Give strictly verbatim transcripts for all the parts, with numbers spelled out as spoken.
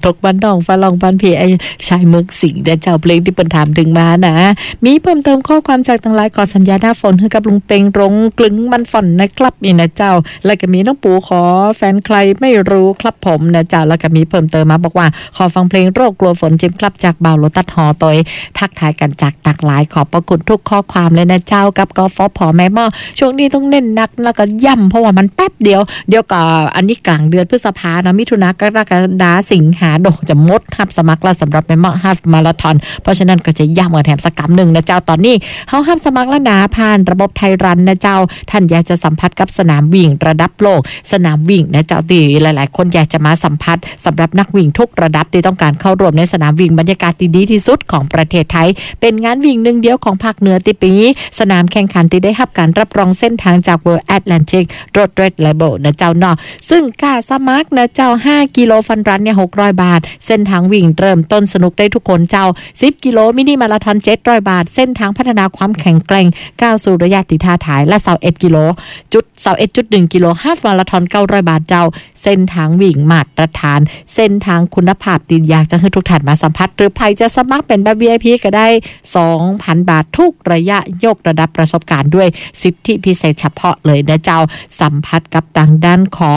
ตกบ้านน้องฟ้าลองบ้านพี่ไอ้ชายเมืองสิงห์เจ้าเพลงที่เปิ้นถามถึงมานะมีเพิ่มเติมข้อความจากทางไลน์ขอสัญญาหน้าฝนให้กับลุงเปงรงกลึงมันฝนนะครับนี่นะเจ้าแล้วก็มีน้องปูขอแฟนใครไม่รู้ครับผมนะเจ้าแล้วก็มีเพิ่มเติมมาบอกว่าขอฟังเพลงโรคกลัวฝนจิมครับจากบ่าวโลตัดหอตอยทักทายกันจากตักหลายขอบพระคุณทุกข้อความเลยนะเจ้ากับกฟผแม่หม้อช่วงนี้ต้องเน้นนักแล้วก็ย่ำเพราะว่ามันแป๊บเดียวเดี๋ยวก็อันนี้กลางเดือนพฤษภาเนาะมิถุนากรกฎาสิงหาดกจะมดฮับสมัครแล้วสำหรับแม่หม้อฮับมาราธอนเพราะฉะนั้นก็จะย่ำกันแถมสักกำหนึ่งนะเจ้าตอนนี้เฮาฮับสมัครแล้วนะผ่านระบบไทยรันนะเจ้าท่านอยากจะสัมผัสกับสนามวิ่งระดับโลกสนามวิ่งนะเจ้าที่หลายๆคนอยากจะมาสัมผัสสำหรับนักวิ่งทุกระดับที่ต้องการเข้าร่วมในสนามวิ่งบรรยากาศที่ดีที่สุดของประเทศไทยเป็นงานวิ่งหนึ่งเดียวของภาคเหนือที่ปีนี้สนามแข่งขันที่ได้รับการรับรองเส้นทางจาก World Atlantic Road Race Label นะเจ้าเนาะซึ่งค่าสมัครนะเจ้าห้ากิโลฟันรันเนี่ยหกร้อยบาทเส้นทางวิ่งเริ่มต้นสนุกได้ทุกคนเจ้าสิบกิโลมินิมาราธอนเจ็ดร้อยบาทเส้นทางพัฒนาความแข็งแกร่งก้าวสู่ระยะที่ท้าทายและเสาเอ็ดกิโลจุดเสาเอ็ดจุดหนึ่งกิโลฮาล์ฟมาราธอนเก้าร้อยบาทเจ้าเส้นทางวิ่งมาตรฐานเส้นทางคุณภาพที่อยากจะให้ทุกท่านมาสัมผัสหรือใครจะสมัครเป็นแบบ วี ไอ พี ก็ได้ สองพันบาททุกระยะยกระดับประสบการณ์ด้วยสิทธิพิเศษเฉพาะเลยนะเจ้าสัมผัสกับทางด้านของ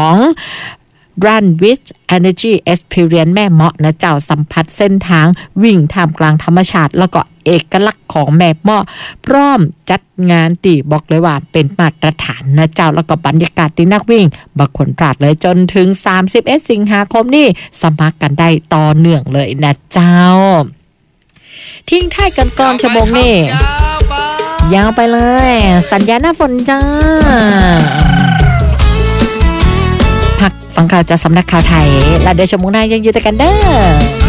Run with Energy Experience แม่เมาะนะเจ้าสัมผัสเส้นทางวิ่งท่ามกลางธรรมชาติแล้วก็เอกลักษณ์ของแม่เมาะพร้อมจัดงานตีบอกเลยว่าเป็นมาตรฐานนะเจ้าแล้วก็บรรยากาศที่นักวิ่งบักขนปราดเลยจนถึงสามสิบเอ็ดสิงหาคมนี้สมัครกันได้ต่อเนื่องเลยนะเจ้าทิ้งท้ายกันก่อนชั่วโมงนี้ยาวไปเลยสัญญาหน้าฝนจ้าพักฟังข่าวจากสำนักข่าวไทยและเดี๋ยวชั่วโมงหน้ายังอยู่ด้วยกันเด้อ